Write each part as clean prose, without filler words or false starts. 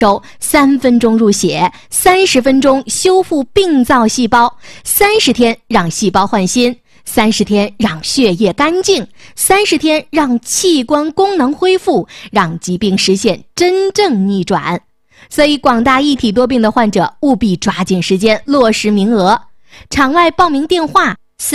周3分钟入血，30分钟修复病灶细胞，30天让细胞换新，30天让血液干净，30天让器官功能恢复，让疾病实现真正逆转。所以广大一体多病的患者务必抓紧时间落实名额。场外报名电话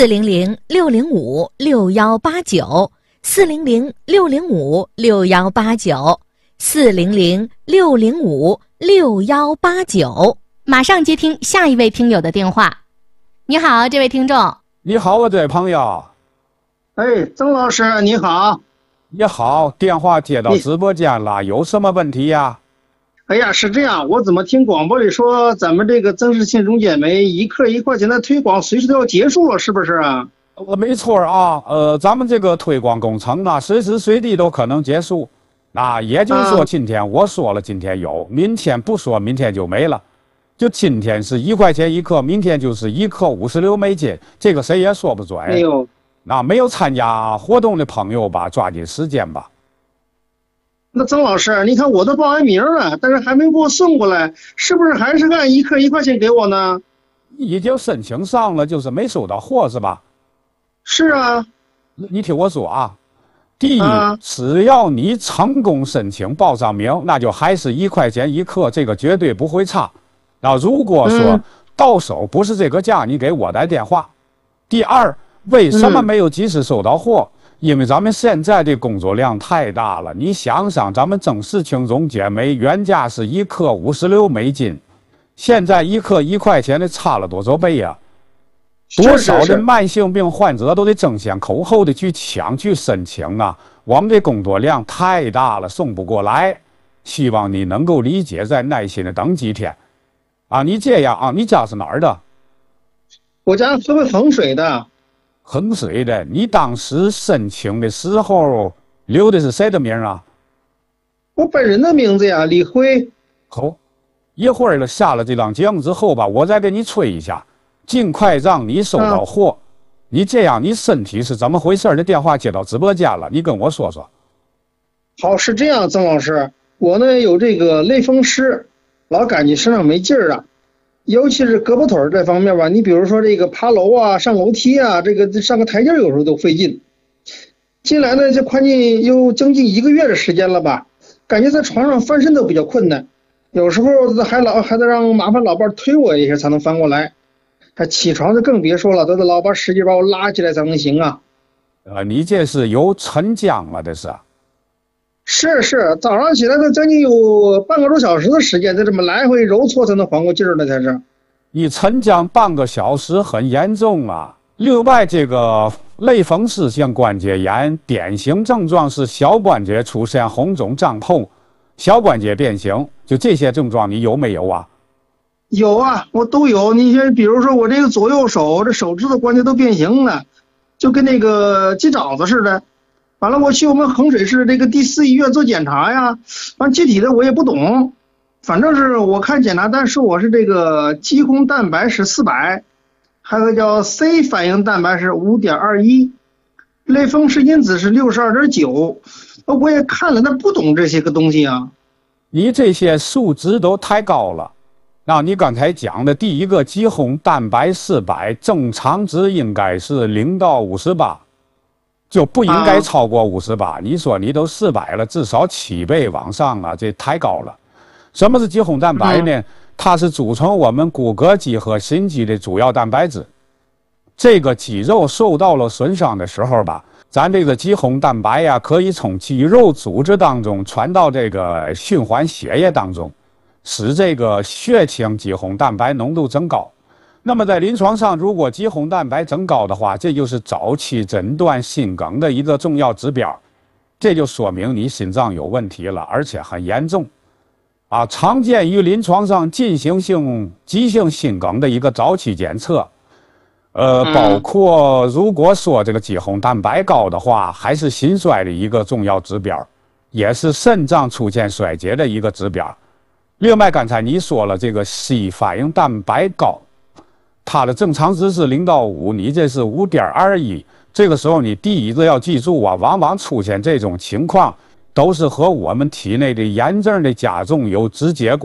400-605-6189，400-605-6189，马上接听下一位听友的电话。你好，这位听众。 你好，我这位朋友。 哎，曾老师你好。 你好，电话接到直播间了，有什么问题呀？ 哎呀，是这样，我怎么听广播里说咱们这个增实性中减酶1克1块钱的推广随时都要结束了，是不是啊？ 没错啊，咱们这个推广工程呢，随时随地都可能结束。也就是说，今天我说了，今天有，明天不说，明天就没了。就今天是1块钱1克，明天就是1克56美金，这个谁也说不准。 没有。 没有参加活动的朋友吧，抓紧时间吧。 那曾老师，你看我都报完名了，但是还没给我送过来，是不是还是按1克1块钱给我呢？ 已经申请上了，就是没收到货是吧？ 是啊。 你听我说啊，第一，只要你成功申请报上名，那就还是1块钱1克，这个绝对不会差。如果说到手不是这个价，你给我来电话。第二，为什么没有及时收到货？因为咱们现在的工作量太大了。你想想，咱们增实性中减酶原价是1克56美金，现在1克1块钱的差了多少倍呀？多少的慢性病患者都得争先恐后的去抢去申请啊！我们的工作量太大了，送不过来。希望你能够理解，再耐心的等几天。你这样啊，你家是哪儿的？ 我家河北衡水的。 衡水的，你当时申请的时候留的是谁的名啊？ 我本人的名字呀，李辉。 好，一会儿了下了这档节目之后吧，我再给你催一下，尽快让你收到货。你这样，你身体是怎么回事的电话接到直播间了，你跟我说说。 好，是这样，曾老师，我呢有这个类风湿，老感觉身上没劲儿啊。尤其是胳膊腿这方面吧，你比如说这个爬楼啊、上楼梯啊，这个上个台阶有时候都费劲。近来呢，这快近有将近1个月的时间了吧，感觉在床上翻身都比较困难，有时候还得让麻烦老伴推我一下才能翻过来，还起床就更别说了，都得老伴使劲把我拉起来才能行啊。 你这是有沉降了，这是？ 是，早上起来都将近有半个多小时的时间，得这么来回揉搓才能缓过劲儿来才是。 你沉降半个小时很严重啊。另外，这个类风湿性关节炎典型症状是小关节出现红肿胀痛，小关节变形，就这些症状你有没有啊？ 有啊，我都有。你像比如说我这个左右手这手指头关节都变形了，就跟那个鸡爪子似的。完了，我去我们衡水市这个第4医院做检查呀，完具体的我也不懂，反正是我看检查单说我是这个肌红蛋白是400，还有个叫 C 反应蛋白是5.21，类风湿因子是62.9，我也看了，但不懂这些个东西啊。 你这些数值都太高了。你刚才讲的第一个肌红蛋白400，正常值应该是0到58。就不应该超过58，你说你都400了，至少7倍往上了，这太高了。什么是肌红蛋白呢？它是组成我们骨骼肌和心肌的主要蛋白质。这个肌肉受到了损伤的时候吧，咱这个肌红蛋白呀，可以从肌肉组织当中传到这个循环血液当中，使这个血清肌红蛋白浓度增高。那么在临床上，如果肌红蛋白增高的话，这就是早期诊断心梗的一个重要指标，这就说明你心脏有问题了，而且很严重。常见于临床上进行性急性心梗的一个早期检测，包括如果说这个肌红蛋白高的话，还是心衰的一个重要指标，也是肾脏出现衰竭的一个指标。另外，刚才你说了这个 C 反应蛋白高。它的正常值是0到5，你这是5.21，这个时候你第一个要记住啊，往往出现这种情况， 都是和我们体内的炎症的加重有直接关系。